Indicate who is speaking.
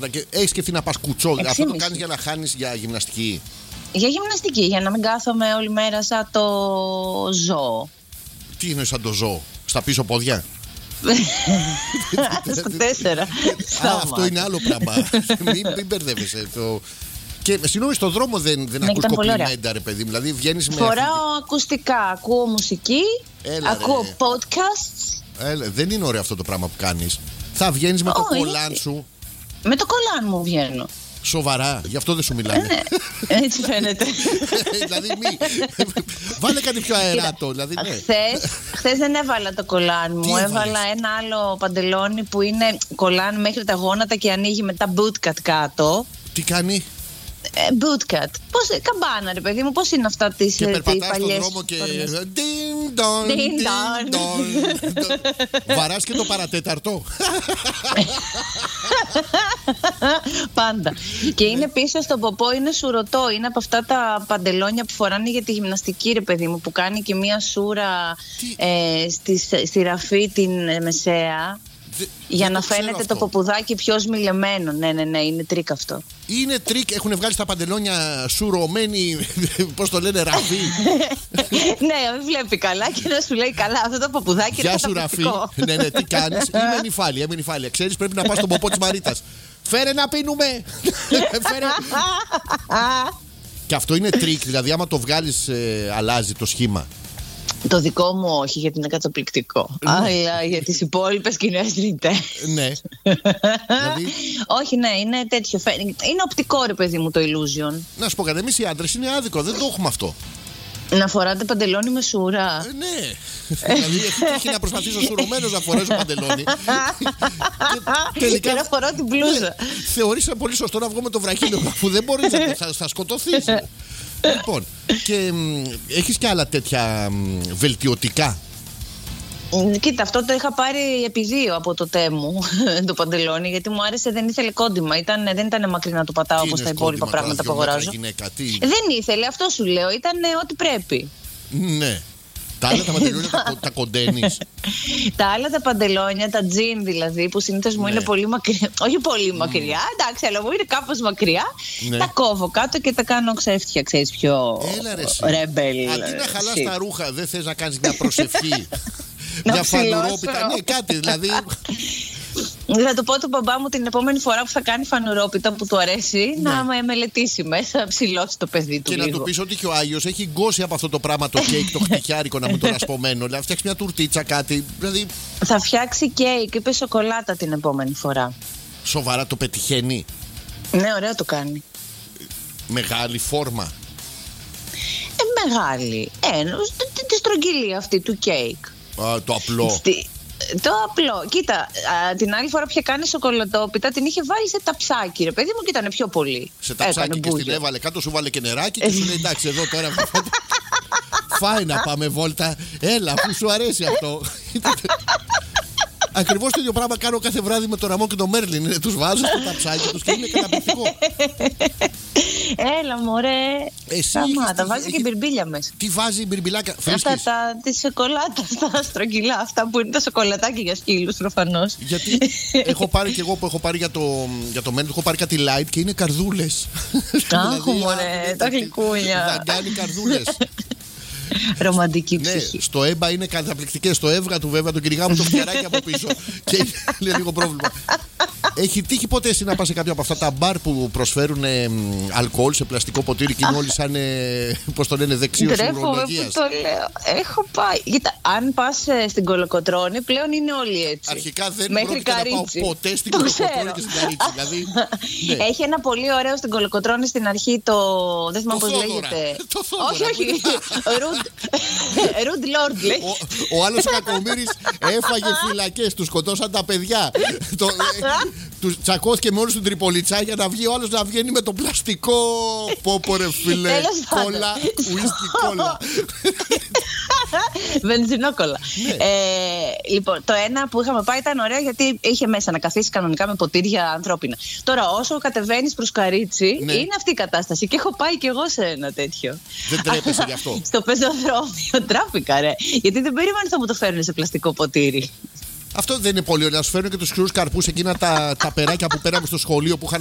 Speaker 1: Έχεις σκεφτεί να πας κουτσό? Αυτό το κάνεις για να χάνεις για γυμναστική?
Speaker 2: Για γυμναστική, για να μην κάθομαι όλη μέρα σαν το ζώο.
Speaker 1: Τι είναι σαν το ζώο? Στα πίσω πόδια?
Speaker 2: Στα 4.
Speaker 1: Αυτό είναι άλλο πράγμα. Μην μπερδεύεσαι. Και συγγνώμη, στον δρόμο δεν ακούς κοπλιμέντα, ρε παιδί? Δηλαδή βγαίνεις με...
Speaker 2: Φοράω ακουστικά, ακούω μουσική, ακούω podcasts.
Speaker 1: Δεν είναι ωραίο αυτό το πράγμα που κάνεις. Θα βγαίνεις με το κολάν σου?
Speaker 2: Με το κολάν μου βγαίνω.
Speaker 1: Σοβαρά, γι' αυτό δεν σου μιλάνε.
Speaker 2: Έτσι φαίνεται.
Speaker 1: Δηλαδή βάλε κάτι πιο αεράτο. Δηλαδή,
Speaker 2: χθες δεν έβαλα το κολάν μου. Έβαλα ένα άλλο παντελόνι που είναι κολάν μέχρι τα γόνατα και ανοίγει μετά bootcut κάτω.
Speaker 1: Τι κάνει?
Speaker 2: Bootcut. Καμπάνα, ρε παιδί μου, πώς είναι αυτά τις
Speaker 1: παλιές? Και
Speaker 2: περπατάς
Speaker 1: στον δρόμο και βαράς και το παρατέταρτο.
Speaker 2: Πάντα. Και είναι πίσω στον ποπό, είναι σουρωτό. Είναι από αυτά τα παντελόνια που φοράνε για τη γυμναστική, ρε παιδί μου, που κάνει και μία σούρα στη ραφή την μεσαία. Για να φαίνεται το ποπουδάκι πιο σμιλεμένο. Ναι, είναι τρίκ αυτό.
Speaker 1: Είναι τρίκ, έχουν βγάλει στα παντελόνια σουρωμένη, πώς το λένε, ραφή.
Speaker 2: Ναι, μην βλέπει καλά και να σου λέει καλά, αυτό το ποπουδάκι είναι καταπληκτικό.
Speaker 1: Ναι, τι κάνεις? Είμαι νυφάλια. Ξέρεις, πρέπει να πας στον ποπό της Μαρίτας. Φέρε να πίνουμε. Και αυτό είναι τρίκ, δηλαδή άμα το βγάλεις αλλάζει το σχήμα.
Speaker 2: Το δικό μου όχι, γιατί είναι καταπληκτικό. Αλλά για τις υπόλοιπες κοινές ρητές.
Speaker 1: Ναι.
Speaker 2: Όχι, ναι, είναι τέτοιο. Είναι οπτικό, ρε παιδί μου, το illusion.
Speaker 1: Να σου πω κάτι, εμείς οι άντρες είναι άδικο, δεν το έχουμε αυτό.
Speaker 2: Να φοράτε παντελόνι με σούρα.
Speaker 1: Ναι. Δηλαδή έχει να προσπαθήσω σουρωμένος να φορέσω παντελόνι.
Speaker 2: Και να φοράω την μπλούζα.
Speaker 1: Θεωρείς πολύ σωστό να βγω με το βραχίλιο, αφού δεν μπορείς, θα σκοτωθείς. Λοιπόν, και έχεις και άλλα τέτοια βελτιωτικά?
Speaker 2: Κοίτα, αυτό το είχα πάρει επί 2 από το μου το παντελόνι, γιατί μου άρεσε, δεν ήθελε κόντιμα. Δεν ήταν μακρύ να το πατάω όπως τα υπόλοιπα πράγματα που αγοράζω. Δεν ήθελε, αυτό σου λέω. Ήταν ό,τι πρέπει.
Speaker 1: Ναι. Τα άλλα τα παντελόνια τα κοντένεις?
Speaker 2: Τα άλλα τα παντελόνια, τα τζιν δηλαδή, που συνήθως μου είναι πολύ μακριά. Όχι πολύ μακριά, εντάξει, αλλά μου είναι κάπως μακριά. Τα κόβω κάτω και τα κάνω ξέφτια, ξέρεις, πιο ρεμπέλ.
Speaker 1: Αντί να χαλάς τα ρούχα, δεν θες να κάνεις μια προσευχή? Μια φανουρόπιτα, ναι, κάτι δηλαδή.
Speaker 2: Θα το πω του μπαμπά μου την επόμενη φορά που θα κάνει φανουρόπιτα που του αρέσει, να με μελετήσει μέσα, να ψηλώσει το παιδί του.
Speaker 1: Και λίγο. Να του πεις ότι και ο Άγιος έχει γκώσει από αυτό το πράγμα το κέικ, το χτυκιάρικο, να μην το ρασπωμένο. Δηλαδή, φτιάξει μια τουρτίτσα, κάτι. Δηλαδή...
Speaker 2: Θα φτιάξει κέικ, είπε σοκολάτα την επόμενη φορά.
Speaker 1: Σοβαρά το πετυχαίνει?
Speaker 2: Ναι, ωραίο το κάνει.
Speaker 1: Μεγάλη φόρμα?
Speaker 2: Μεγάλη. Τη στρογγυλή αυτή του κέικ.
Speaker 1: Το απλό.
Speaker 2: Το απλό. Κοίτα, την άλλη φορά που είχε κάνει σοκολατόπιτα την είχε βάλει σε ταψάκι, ρε παιδί μου, και ήταν πιο πολύ.
Speaker 1: Σε ταψάκι και στην έβαλε κάτω, σου βάλε και νεράκι και σου λέει εντάξει, εδώ τώρα. Φάει να πάμε βόλτα. Έλα, που σου αρέσει αυτό. Ακριβώς το ίδιο πράγμα κάνω κάθε βράδυ με τον Ραμό και τον Μέρλιν. Τους βάζω στο ταψάκι τους και είναι καταπληκτικό.
Speaker 2: Έλα μωρέ. Σταμάτα, βάζει και μπιρμπίλια μέσα.
Speaker 1: Τι βάζει η μπιρμπιλάκα?
Speaker 2: Αυτά τη σοκολάτα, τα στρογγυλά, αυτά που είναι τα σοκολατάκια για σκύλους προφανώς.
Speaker 1: Γιατί έχω πάρει και εγώ που έχω πάρει για το Μέρλιν, έχω πάρει κάτι light και είναι καρδούλες.
Speaker 2: Αχ μωρέ, τα γλυκούλια.
Speaker 1: Θα κάνει καρδούλες.
Speaker 2: Ρομαντική ψυχή.
Speaker 1: Ναι, στο ΕΜΠΑ είναι καταπληκτικές. Στο έβγα του βέβαια, τον κυνηγά μου το φτιαράκι από πίσω. Και είναι λίγο πρόβλημα. Έχει τύχει ποτέ εσύ να πας σε κάποιο από αυτά τα μπαρ που προσφέρουν αλκοόλ σε πλαστικό ποτήρι και είναι όλοι σαν, πώς το λένε, δεξίως ουρολογίας?
Speaker 2: Που το λέω. Έχω πάει. Κοίτα, αν πας στην Κολοκοτρώνη πλέον είναι όλοι έτσι.
Speaker 1: Αρχικά δεν πρόκειται να πάω ποτέ στην Κολοκοτρώνη και στην Καρίτσι. Δηλαδή, ναι.
Speaker 2: Έχει ένα πολύ ωραίο στην Κολοκοτρώνη στην αρχή το... Δεν θυμάμαι πώς λέγεται. Όχι. Ρουντ Λόρντ λέει.
Speaker 1: Ο άλλος ο κακομοίρης έφαγε φυλακές, του σκοτώσαν τα παιδιά. Του τσακώθηκε με όλους του Τριπολιτσά για να βγει ο άλλος να βγαίνει με το πλαστικό. Πόπο ρε φίλε. Κόλλα, ουίσκι κόλλα.
Speaker 2: Βενζινόκολλα. Λοιπόν, το ένα που είχαμε πάει ήταν ωραίο γιατί είχε μέσα να καθίσει κανονικά με ποτήρια ανθρώπινα. Τώρα, όσο κατεβαίνεις προς Καρίτσι, είναι αυτή η κατάσταση. Και έχω πάει κι εγώ σε ένα τέτοιο.
Speaker 1: Δεν τρέπεσαι γι' αυτό?
Speaker 2: Στο πεζοδρόμιο τράπηκα, ρε. Γιατί δεν περίμενα θα μου το φέρουν σε πλαστικό ποτήρι.
Speaker 1: Αυτό δεν είναι πολύ ωραίο. Να σου φέρουν και του ξηρούς καρπούς εκείνα τα περάκια που πέραμε στο σχολείο που είχαν